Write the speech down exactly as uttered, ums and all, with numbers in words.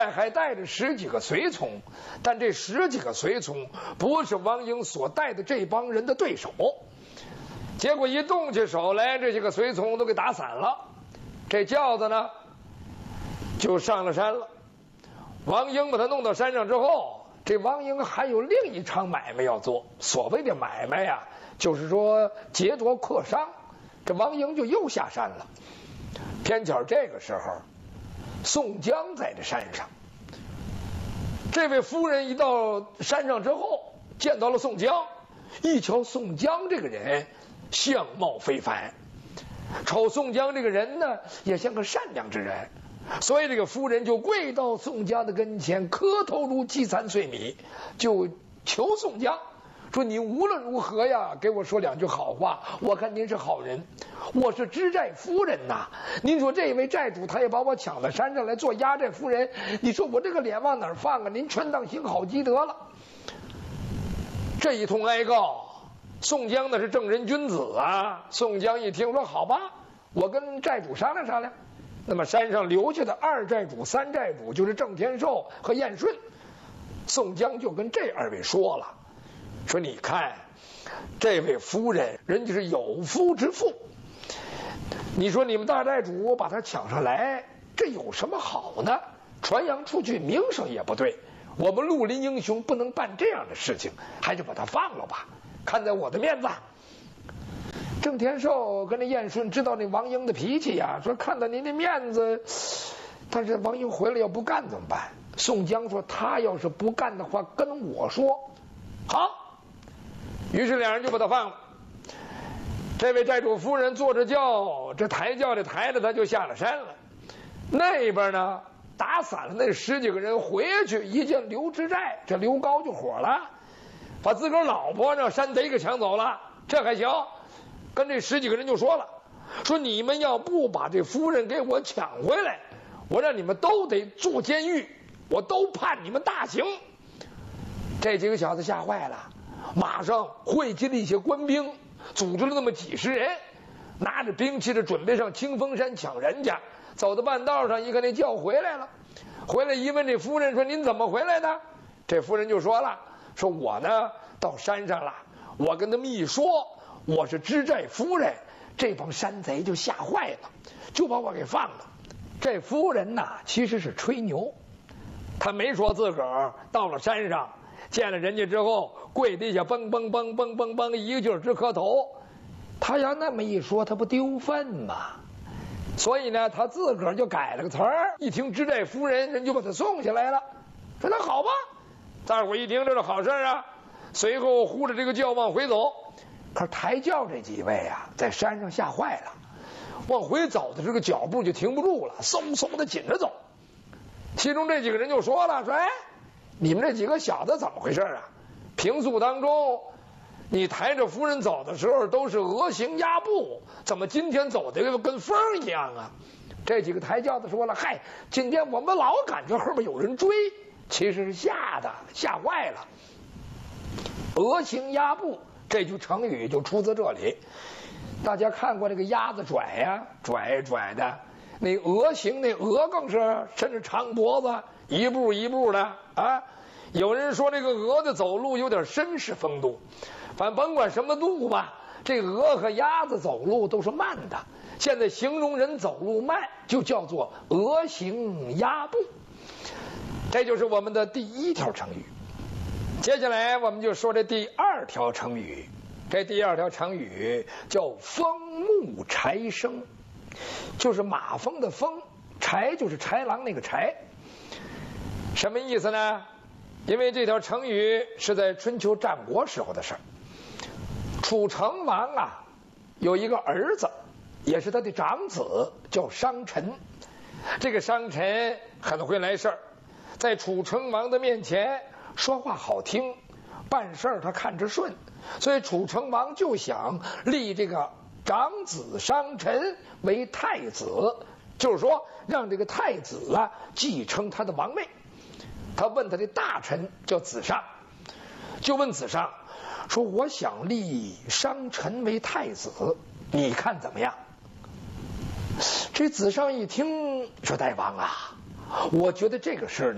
还带着十几个随从，但这十几个随从不是王英所带的这帮人的对手。结果一动起手来，这些个随从都给打散了。这轿子呢，就上了山了。王英把他弄到山上之后，这王英还有另一场买卖要做。所谓的买卖呀，就是说劫夺客商。这王英就又下山了。偏巧这个时候，宋江在这山上。这位夫人一到山上之后，见到了宋江，一瞧宋江这个人相貌非凡，瞅宋江这个人呢也像个善良之人，所以这个夫人就跪到宋江的跟前，磕头如饥餐碎米，就求宋江说：“你无论如何呀，给我说两句好话，我看您是好人，我是知寨夫人呐。您说这位寨主他也把我抢到山上来做压寨夫人，你说我这个脸往哪儿放啊？您权当行好积德了。”这一通哀告，宋江那是正人君子啊。宋江一听说：“好吧，我跟寨主商量商量。”那么山上留下的二寨主、三寨主就是郑天寿和燕顺，宋江就跟这二位说了。说你看，这位夫人人家是有夫之妇，你说你们大寨主把她抢上来，这有什么好呢？传扬出去名声也不对，我们绿林英雄不能办这样的事情，还是把她放了吧，看在我的面子。郑天寿跟那燕顺知道那王英的脾气呀，说看到您的面子，但是王英回来要不干怎么办？宋江说他要是不干的话，跟我说好。于是两人就把他放了。这位寨主夫人坐着轿，这抬轿的抬着他就下了山了。那边呢，打散了那十几个人回去，一见刘知寨，这刘高就火了，把自个儿老婆让山贼给抢走了。这还行，跟这十几个人就说了，说你们要不把这夫人给我抢回来，我让你们都得坐监狱，我都判你们大刑。这几个小子吓坏了，马上汇集了一些官兵，组织了那么几十人，拿着兵器的准备上清风山抢人家。走到半道上，一看那轿回来了，回来一问这夫人说：“您怎么回来的？”这夫人就说了：“说我呢到山上了，我跟他们一说我是知寨夫人，这帮山贼就吓坏了，就把我给放了。”这夫人呐其实是吹牛，她没说自个儿到了山上见了人家之后跪地下蹦蹦蹦蹦蹦蹦一个劲儿直磕头。他要那么一说，他不丢份吗？所以呢，他自个儿就改了个词儿。一听知寨夫人，人就把他送下来了。说那好吧，大伙一听这是好事啊。随后呼着这个轿往回走。可是抬轿这几位啊，在山上吓坏了，往回走的这个脚步就停不住了，嗖嗖的紧着走。其中这几个人就说了：“说哎，你们这几个小子怎么回事啊？平素当中你抬着夫人走的时候都是鹅行鸭步，怎么今天走的跟风一样啊？”这几个抬轿的说了：“嗨，今天我们老感觉后面有人追，其实是吓的，吓坏了。鹅行鸭步这句成语就出自这里。大家看过那个鸭子拽呀、啊，拽拽的，那鹅行那鹅更是伸着长脖子，一步一步的啊。有人说这个鹅的走路有点绅士风度，反正甭管什么路吧，这鹅和鸭子走路都是慢的。现在形容人走路慢，就叫做鹅行鸭步。这就是我们的第一条成语。接下来我们就说这第二条成语。这第二条成语叫风木柴生，就是马蜂的蜂，豺就是豺狼那个豺。什么意思呢？因为这条成语是在春秋战国时候的事儿。楚成王啊，有一个儿子，也是他的长子，叫商臣。这个商臣很会来事儿，在楚成王的面前说话好听，办事儿他看着顺，所以楚成王就想立这个长子商臣为太子，就是说让这个太子啊继承他的王位。他问他的大臣叫子尚，就问子尚说：“我想立商臣为太子，你看怎么样？”这子尚一听说：“大王啊，我觉得这个事儿